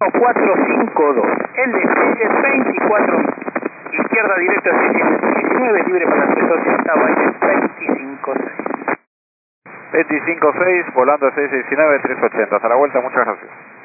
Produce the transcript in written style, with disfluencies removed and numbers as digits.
452. El despegue 24. Izquierda directa 619, libre para 380, baile 25-6. 25-6, volando 619, 380. Hasta la vuelta, muchas gracias.